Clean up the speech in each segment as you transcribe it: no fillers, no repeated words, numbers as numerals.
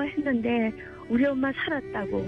했는데 우리 엄마 살았다고.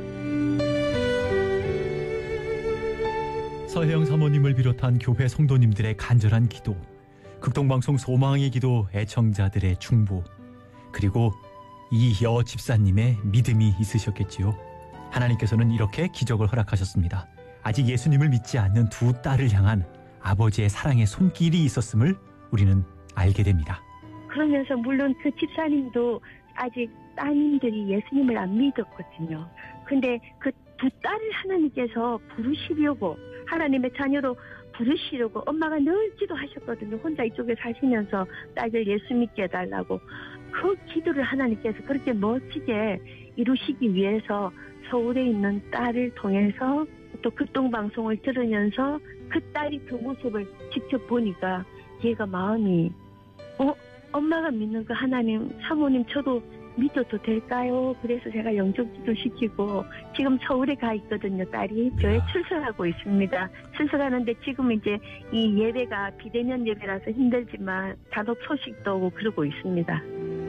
서혜영 사모님을 비롯한 교회 성도님들의 간절한 기도, 극동방송 소망의 기도 애청자들의 중보, 그리고 이 여 집사님의 믿음이 있으셨겠지요. 하나님께서는 이렇게 기적을 허락하셨습니다. 아직 예수님을 믿지 않는 두 딸을 향한 아버지의 사랑의 손길이 있었음을 우리는 알게 됩니다. 그러면서 물론 그 집사님도 아직 따님들이 예수님을 안 믿었거든요. 근데 그 두 딸을 하나님께서 부르시려고, 하나님의 자녀로 부르시려고 엄마가 늘 기도하셨거든요. 혼자 이쪽에 사시면서 딸들 예수 믿게 해달라고. 그 기도를 하나님께서 그렇게 멋지게 이루시기 위해서 서울에 있는 딸을 통해서 또 극동방송을 들으면서 그 딸이 그 모습을 직접 보니까 얘가 마음이 엄마가 믿는 그 하나님, 사모님 저도 믿어도 될까요? 그래서 제가 영접기도 시키고 지금 서울에 가 있거든요. 딸이 교회 출석하고 있습니다. 출석하는데 지금 이제 이 예배가 비대면 예배라서 힘들지만 단독 소식도 오고 그러고 있습니다.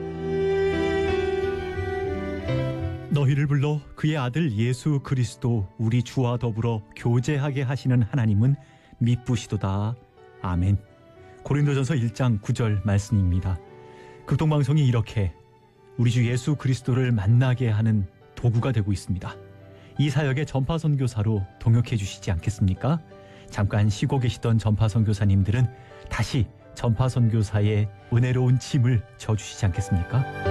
너희를 불러 그의 아들 예수 그리스도 우리 주와 더불어 교제하게 하시는 하나님은 미쁘시도다. 아멘. 고린도전서 1장 9절 말씀입니다. 극동방송이 이렇게 우리 주 예수 그리스도를 만나게 하는 도구가 되고 있습니다. 이 사역의 전파 선교사로 동역해 주시지 않겠습니까? 잠깐 쉬고 계시던 전파 선교사님들은 다시 전파 선교사의 은혜로운 짐을 져주시지 않겠습니까?